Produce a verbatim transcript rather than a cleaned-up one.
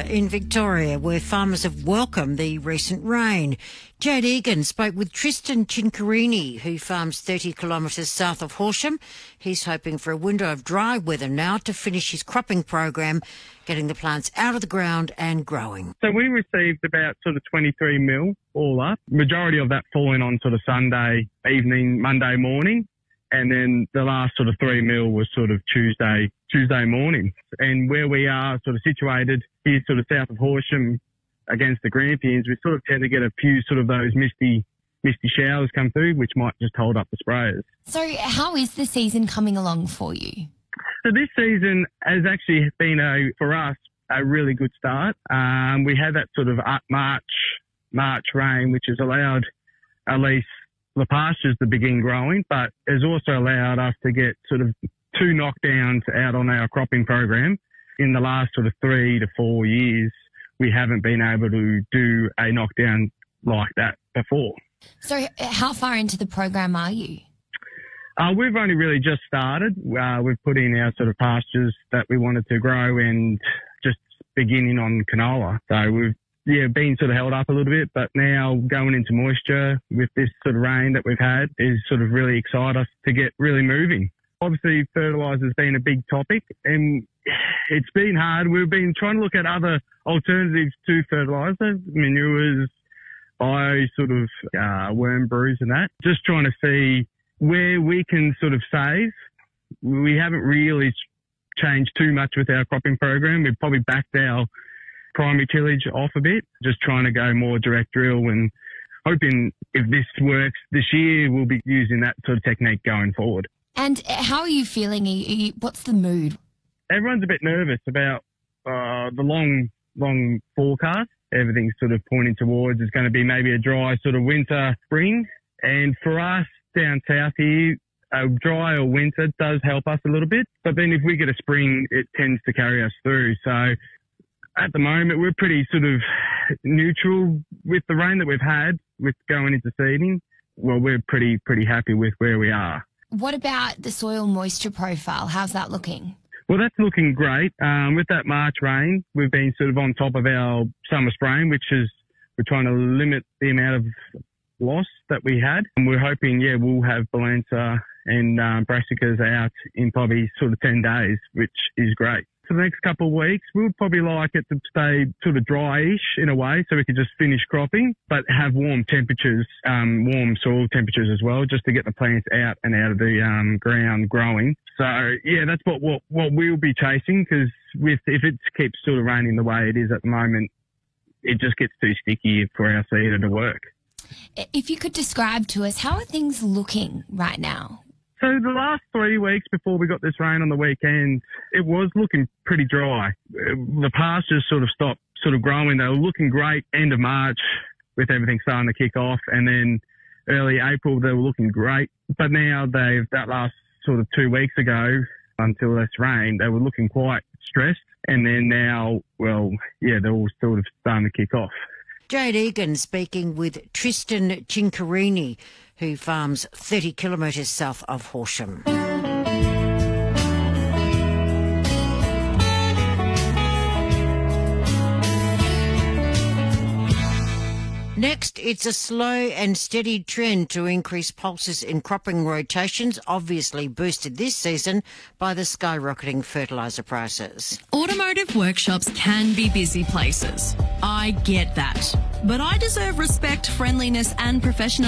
in Victoria, where farmers have welcomed the recent rain. Jade Egan spoke with Tristan Cincarini, who farms thirty kilometres south of Horsham. He's hoping for a window of dry weather now to finish his cropping program, getting the plants out of the ground and growing. So we received about sort of twenty-three mil all up. Majority of that falling on sort of Sunday evening, Monday morning. And then the last sort of three mil was sort of Tuesday, Tuesday morning. And where we are sort of situated here sort of south of Horsham against the Grampians, we sort of tend to get a few sort of those misty, misty showers come through, which might just hold up the sprayers. So how is the season coming along for you? So this season has actually been, a for us, a really good start. Um, we had that sort of March, March rain, which has allowed at least the pastures to begin growing, but has also allowed us to get sort of two knockdowns out on our cropping program. In the last sort of three to four years, we haven't been able to do a knockdown like that before. So how far into the program are you? Uh, we've only really just started. Uh, we've put in our sort of pastures that we wanted to grow and just beginning on canola. So we've Yeah, been sort of held up a little bit, but now going into moisture with this sort of rain that we've had is sort of really excited us to get really moving. Obviously, fertiliser's been a big topic and it's been hard. We've been trying to look at other alternatives to fertiliser, manures, bio sort of uh, worm brews and that. Just trying to see where we can sort of save. We haven't really changed too much with our cropping program. We've probably backed our primary tillage off a bit, just trying to go more direct drill and hoping if this works this year, we'll be using that sort of technique going forward. And how are you feeling? Are you, what's the mood? Everyone's a bit nervous about uh, the long, long forecast. Everything's sort of pointing towards it's going to be maybe a dry sort of winter, spring. And for us down south here, a dry or winter does help us a little bit. But then if we get a spring, it tends to carry us through. So at the moment, we're pretty sort of neutral with the rain that we've had with going into seeding. Well, we're pretty, pretty happy with where we are. What about the soil moisture profile? How's that looking? Well, that's looking great. Um, with that March rain, we've been sort of on top of our summer spraying, which is we're trying to limit the amount of loss that we had. And we're hoping, yeah, we'll have Balanza and um, brassicas out in probably sort of ten days, which is great. For the next couple of weeks, we'll probably like it to stay sort of dryish in a way so we could just finish cropping, but have warm temperatures, um, warm soil temperatures as well, just to get the plants out and out of the um, ground growing. So, yeah, that's what, what, what we'll be chasing because with if it keeps sort of raining the way it is at the moment, it just gets too sticky for our seeder to work. If you could describe to us, how are things looking right now? So the last three weeks before we got this rain on the weekend, it was looking pretty dry. The pastures sort of stopped sort of growing. They were looking great end of March with everything starting to kick off. And then early April, they were looking great. But now they've, that last sort of two weeks ago until this rain, they were looking quite stressed. And then now, well, yeah, they're all sort of starting to kick off. Jade Egan speaking with Tristan Cincarini, who farms thirty kilometres south of Horsham. Next, it's a slow and steady trend to increase pulses in cropping rotations, obviously boosted this season by the skyrocketing fertiliser prices. Automotive workshops can be busy places. I get that. But I deserve respect, friendliness and professionalism.